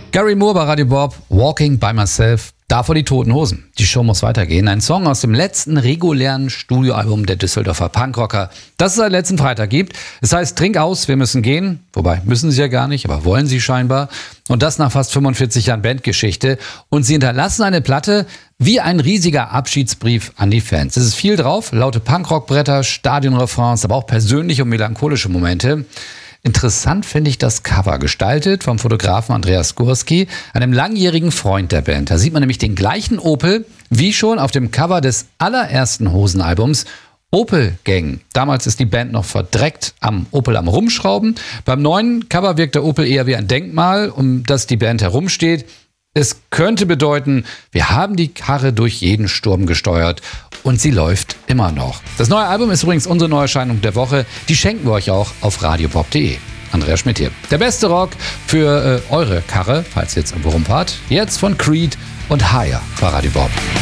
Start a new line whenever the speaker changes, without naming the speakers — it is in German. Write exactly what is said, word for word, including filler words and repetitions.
Gary Moore bei Radio Bob, Walking by Myself, davor die Toten Hosen. Die Show muss weitergehen. Ein Song aus dem letzten regulären Studioalbum der Düsseldorfer Punkrocker, das es seit letzten Freitag gibt. Es heißt Trink aus, wir müssen gehen. Wobei, müssen sie ja gar nicht, aber wollen sie scheinbar. Und das nach fast fünfundvierzig Jahren Bandgeschichte. Und sie hinterlassen eine Platte wie ein riesiger Abschiedsbrief an die Fans. Es ist viel drauf, laute Punkrock-Bretter, Stadionrefrains, aber auch persönliche und melancholische Momente. Interessant finde ich das Cover, gestaltet vom Fotografen Andreas Gurski, einem langjährigen Freund der Band. Da sieht man nämlich den gleichen Opel wie schon auf dem Cover des allerersten Hosenalbums Opel Gang. Damals ist die Band noch verdreckt am Opel am Rumschrauben. Beim neuen Cover wirkt der Opel eher wie ein Denkmal, um das die Band herumsteht. Es könnte bedeuten, wir haben die Karre durch jeden Sturm gesteuert und sie läuft immer noch. Das neue Album ist übrigens unsere Neuerscheinung der Woche. Die schenken wir euch auch auf radiobob punkt de. Andreas Schmidt hier. Der beste Rock für äh, eure Karre, falls ihr jetzt irgendwo rumfahrt. Jetzt von Creed und Higher bei Radio Bob.